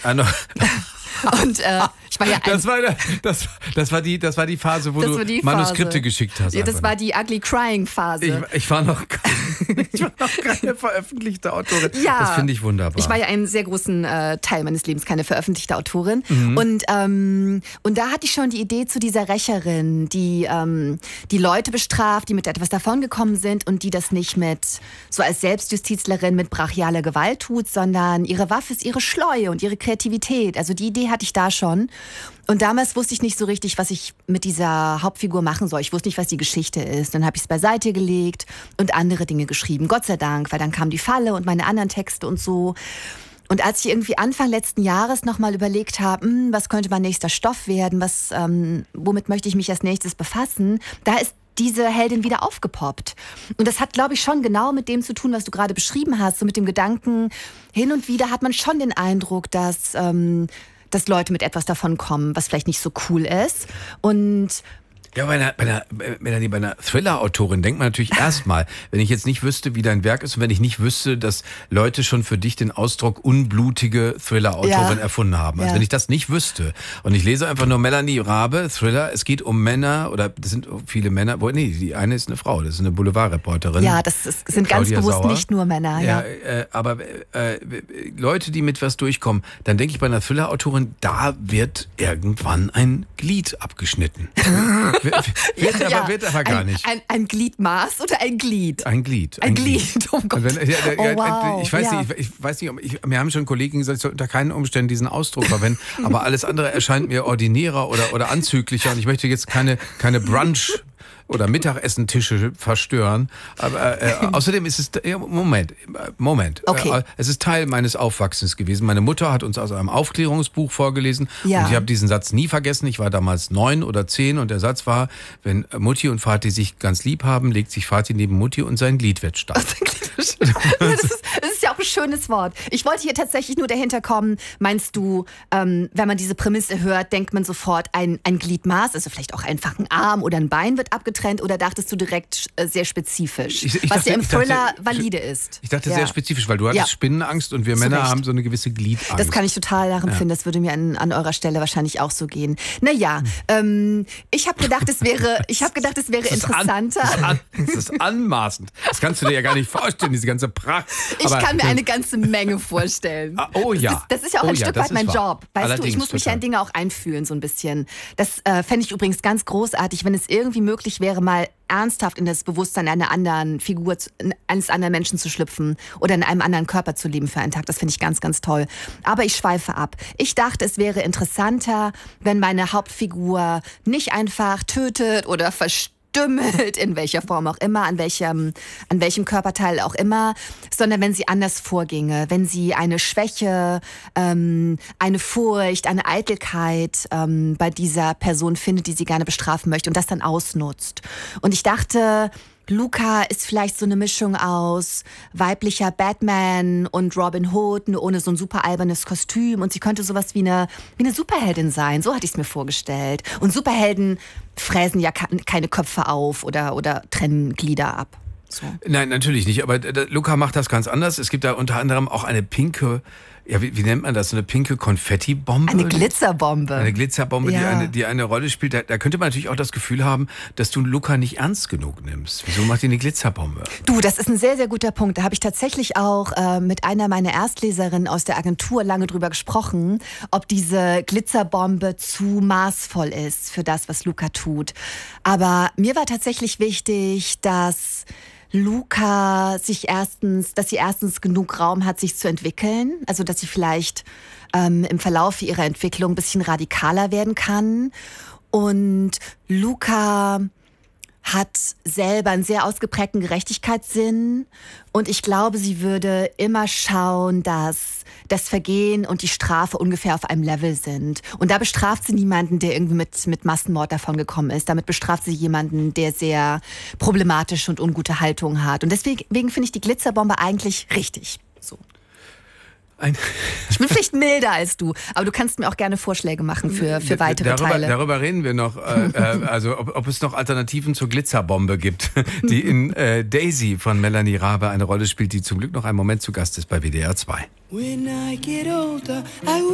Und ich war ja das war die Phase, wo du Manuskripte geschickt hast. Ja, das war die Ugly Crying Phase. Ich war noch keine veröffentlichte Autorin. Ja, das finde ich wunderbar. Ich war ja einen sehr großen Teil meines Lebens keine veröffentlichte Autorin. Und da hatte ich schon die Idee zu dieser Rächerin, die Leute bestraft, die mit etwas davongekommen sind und die das nicht so als Selbstjustizlerin mit brachialer Gewalt tut, sondern ihre Waffe ist ihre Schleue und ihre Kreativität. Also die Idee hatte ich da schon. Und damals wusste ich nicht so richtig, was ich mit dieser Hauptfigur machen soll. Ich wusste nicht, was die Geschichte ist. Dann habe ich es beiseite gelegt und andere Dinge geschrieben. Gott sei Dank, weil dann kam die Falle und meine anderen Texte und so. Und als ich irgendwie Anfang letzten Jahres nochmal überlegt habe, was könnte mein nächster Stoff werden, womit möchte ich mich als nächstes befassen, da ist diese Heldin wieder aufgepoppt. Und das hat, glaube ich, schon genau mit dem zu tun, was du gerade beschrieben hast. So mit dem Gedanken, hin und wieder hat man schon den Eindruck, dass Leute mit etwas davon kommen, was vielleicht nicht so cool ist. Und ja, bei einer Thriller-Autorin denkt man natürlich erstmal, wenn ich jetzt nicht wüsste, wie dein Werk ist und wenn ich nicht wüsste, dass Leute schon für dich den Ausdruck unblutige Thriller-Autorin erfunden haben. Also wenn ich das nicht wüsste und ich lese einfach nur Melanie Rabe, Thriller, es geht um Männer oder das sind viele Männer, die eine ist eine Frau, das ist eine Boulevardreporterin. Ja, das sind ganz bewusst Sauer. Nicht nur Männer. Ja. Aber Leute, die mit was durchkommen, dann denke ich bei einer Thriller-Autorin, da wird irgendwann ein Glied abgeschnitten. Wird aber gar nicht. Ein Gliedmaß oder ein Glied? Ein Glied. Ein Glied, oh Gott. Wow. Ich weiß nicht, mir haben schon Kollegen gesagt, ich soll unter keinen Umständen diesen Ausdruck verwenden, aber alles andere erscheint mir ordinärer oder anzüglicher und ich möchte jetzt keine Brunch- oder Mittagessentische verstören. Aber außerdem ist es... Moment. Okay. Es ist Teil meines Aufwachsens gewesen. Meine Mutter hat uns aus einem Aufklärungsbuch vorgelesen und ich habe diesen Satz nie vergessen. Ich war damals 9 oder 10 und der Satz war, wenn Mutti und Vati sich ganz lieb haben, legt sich Vati neben Mutti und sein Glied wird steif. Das ist ja auch ein schönes Wort. Ich wollte hier tatsächlich nur dahinter kommen, meinst du, wenn man diese Prämisse hört, denkt man sofort ein Gliedmaß, also vielleicht auch einfach ein Arm oder ein Bein wird abgetrennt oder dachtest du direkt sehr spezifisch, was ja im Thriller valide ist? Ich dachte sehr spezifisch, weil du hattest Spinnenangst und wir Männer haben so eine gewisse Gliedangst. Das kann ich total nachempfinden, das würde mir an eurer Stelle wahrscheinlich auch so gehen. Naja, ich habe gedacht, es wäre interessanter. Das ist anmaßend. Das kannst du dir ja gar nicht vorstellen, diese ganze Pracht. Ich kann mir eine ganze Menge vorstellen. Oh ja. Das ist ja auch ein Stück weit mein Job. Weißt Allerdings du, ich muss mich ja in Dinge auch einfühlen so ein bisschen. Das fände ich übrigens ganz großartig, wenn es irgendwie möglich wäre, mal ernsthaft in das Bewusstsein einer anderen Figur, eines anderen Menschen zu schlüpfen oder in einem anderen Körper zu leben für einen Tag. Das finde ich ganz, ganz toll. Aber ich schweife ab. Ich dachte, es wäre interessanter, wenn meine Hauptfigur nicht einfach tötet oder verstümmelt, in welcher Form auch immer, an welchem Körperteil auch immer, sondern wenn sie anders vorginge, wenn sie eine Schwäche, eine Furcht, eine Eitelkeit bei dieser Person findet, die sie gerne bestrafen möchte und das dann ausnutzt. Und ich dachte, Luca ist vielleicht so eine Mischung aus weiblicher Batman und Robin Hood, nur ohne so ein super albernes Kostüm. Und sie könnte sowas wie eine Superheldin sein. So hatte ich es mir vorgestellt. Und Superhelden fräsen ja keine Köpfe auf oder trennen Glieder ab. So. Nein, natürlich nicht. Aber Luca macht das ganz anders. Es gibt da unter anderem auch eine pinke... Ja, wie nennt man das? So eine pinke Konfettibombe? Eine Glitzerbombe. Eine Glitzerbombe, die eine Rolle spielt. Da könnte man natürlich auch das Gefühl haben, dass du Luca nicht ernst genug nimmst. Wieso macht die eine Glitzerbombe? Du, das ist ein sehr, sehr guter Punkt. Da habe ich tatsächlich auch mit einer meiner Erstleserinnen aus der Agentur lange drüber gesprochen, ob diese Glitzerbombe zu maßvoll ist für das, was Luca tut. Aber mir war tatsächlich wichtig, dass sie erstens genug Raum hat, sich zu entwickeln. Also, dass sie vielleicht im Verlauf ihrer Entwicklung ein bisschen radikaler werden kann. Und Luca hat selber einen sehr ausgeprägten Gerechtigkeitssinn. Und ich glaube, sie würde immer schauen, dass das Vergehen und die Strafe ungefähr auf einem Level sind. Und da bestraft sie niemanden, der irgendwie mit Massenmord davon gekommen ist. Damit bestraft sie jemanden, der sehr problematische und ungute Haltung hat. Und deswegen finde ich die Glitzerbombe eigentlich richtig. So. Ich bin vielleicht milder als du, aber du kannst mir auch gerne Vorschläge machen für weitere Teile. Darüber reden wir noch, also ob es noch Alternativen zur Glitzerbombe gibt, die in Daisy von Melanie Rabe eine Rolle spielt, die zum Glück noch einen Moment zu Gast ist bei WDR 2.